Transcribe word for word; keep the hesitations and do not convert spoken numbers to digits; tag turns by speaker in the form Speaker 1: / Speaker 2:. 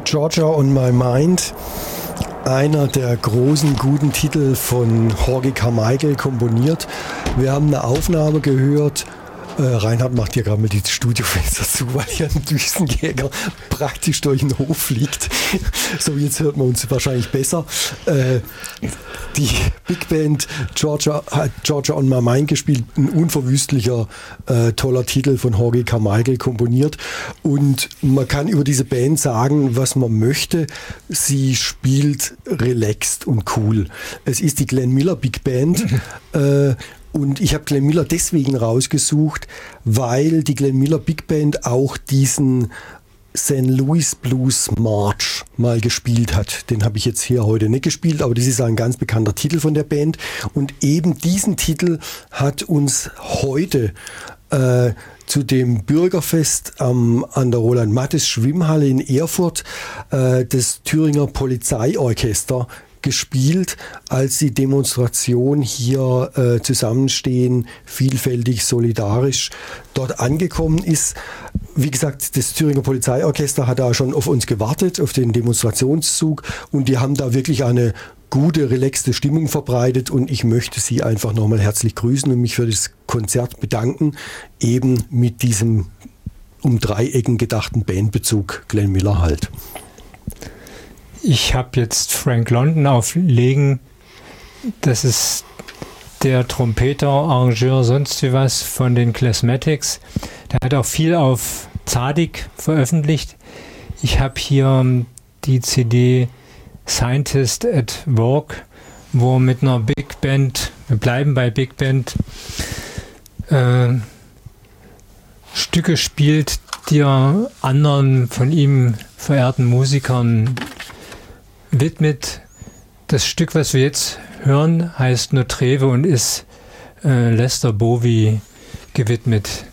Speaker 1: Georgia on My Mind, einer der großen, guten Titel von Jorge Carmichael komponiert. Wir haben eine Aufnahme gehört. Äh, Reinhard macht hier gerade mal die Studiofenster zu, weil hier ein Düsenjäger praktisch durch den Hof fliegt. So, jetzt hört man uns wahrscheinlich besser. Äh, die Big Band Georgia hat Georgia on My Mind gespielt. Ein unverwüstlicher, äh, toller Titel von Jorge Carmichael komponiert. Und man kann über diese Band sagen, was man möchte. Sie spielt relaxed und cool. Es ist die Glenn Miller Big Band. äh, Und ich habe Glenn Miller deswegen rausgesucht, weil die Glenn Miller Big Band auch diesen Saint Louis Blues March mal gespielt hat. Den habe ich jetzt hier heute nicht gespielt, aber das ist ein ganz bekannter Titel von der Band. Und eben diesen Titel hat uns heute äh, zu dem Bürgerfest ähm, an der Roland-Mattes-Schwimmhalle in Erfurt äh, das Thüringer Polizeiorchester gespielt, als die Demonstration hier äh, zusammenstehen, vielfältig, solidarisch dort angekommen ist. Wie gesagt, das Thüringer Polizeiorchester hat da schon auf uns gewartet, auf den Demonstrationszug, und die haben da wirklich eine gute, relaxte Stimmung verbreitet, und ich möchte Sie einfach nochmal herzlich grüßen und mich für das Konzert bedanken, eben mit diesem um Dreiecken gedachten Bandbezug Glenn Miller halt.
Speaker 2: Ich habe jetzt Frank London auflegen. Das ist der Trompeter, Arrangeur, sonst wie was von den Klezmatics. Der hat auch viel auf Tzadik veröffentlicht. Ich habe hier die C D Scientist at Work, wo mit einer Big Band, wir bleiben bei Big Band, äh, Stücke spielt, die er anderen von ihm verehrten Musikern widmet. Das Stück, was wir jetzt hören, heißt Nur Treve und ist äh, Lester Bowie gewidmet.